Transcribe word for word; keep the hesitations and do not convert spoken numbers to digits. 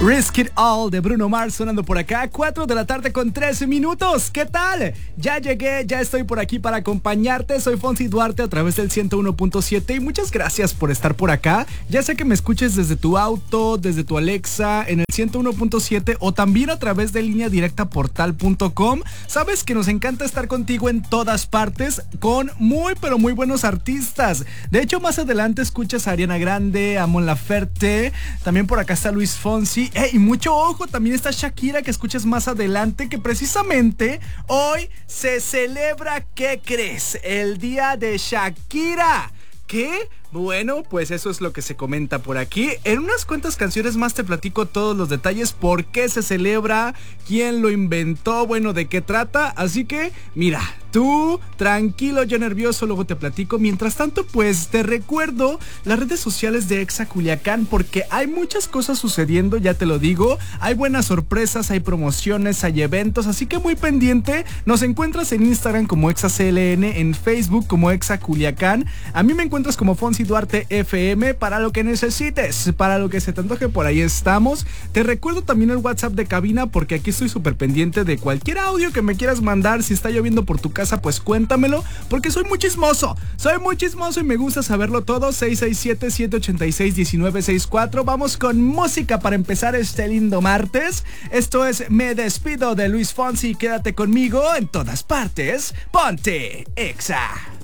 Risk It All de Bruno Mars sonando por acá, cuatro de la tarde con trece minutos. ¿Qué tal? Ya llegué, ya estoy por aquí para acompañarte. Soy Fonsi Duarte a través del ciento uno punto siete y muchas gracias por estar por acá. Ya sea que me escuches desde tu auto, desde tu Alexa, en el ciento uno punto siete o también a través de línea directa portal punto com. Sabes que nos encanta estar contigo en todas partes con muy pero muy buenos artistas. De hecho, más adelante escuchas a Ariana Grande, a Mon Laferte, también por acá está Luis Fonsi. Hey, y mucho ojo, también está Shakira, que escuchas más adelante, que precisamente hoy se celebra, ¿qué crees? El día de Shakira. ¿Qué? Bueno, pues eso es lo que se comenta por aquí. En unas cuantas canciones más te platico todos los detalles, por qué se celebra, quién lo inventó, bueno, de qué trata. Así que, mira, tú tranquilo, yo nervioso, luego te platico. Mientras tanto, pues te recuerdo las redes sociales de Exa Culiacán, porque hay muchas cosas sucediendo, ya te lo digo. Hay buenas sorpresas, hay promociones, hay eventos, así que muy pendiente. Nos encuentras en Instagram como ExaCLN, en Facebook como Exa Culiacán. A mí me encuentras como Fonsi Duarte F M para lo que necesites, para lo que se te antoje, por ahí estamos. Te recuerdo también el WhatsApp de cabina, porque aquí estoy súper pendiente de cualquier audio que me quieras mandar. Si está lloviendo por tu casa, pues cuéntamelo, porque soy muy chismoso, soy muy chismoso y me gusta saberlo todo. Seis seis siete, siete ocho seis, uno nueve seis cuatro. Vamos con música para empezar este lindo martes. Esto es Me Despido de Luis Fonsi. Quédate conmigo en todas partes. Ponte Exa.